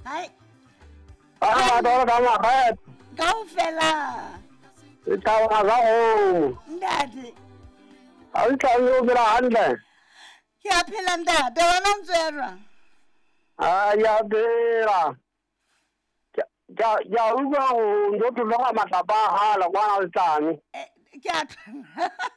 Hai. Amadora kama kaya. Kaufela. Itawa ka o. Ndati. Awithangi ubira hande. Ngiyaphila ndade wena Ntswerwa. Ya bera. Ya uba ndo tuloka mataba hala kwana utani. Ke a